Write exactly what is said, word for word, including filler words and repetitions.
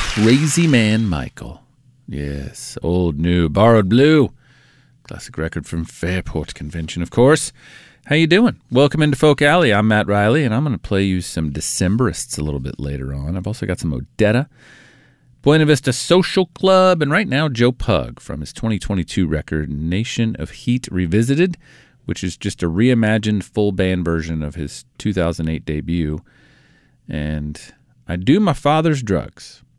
Crazy Man Michael. Yes, Old New Borrowed Blue. Classic record from Fairport Convention, of course. How you doing? Welcome into Folk Alley. I'm Matt Riley, and I'm going to play you some Decemberists a little bit later on. I've also got some Odetta, Buena Vista Social Club, and right now Joe Pug from his twenty twenty-two record, Nation of Heat Revisited, which is just a reimagined full band version of his two thousand eight debut. And I Do My Father's Drugs.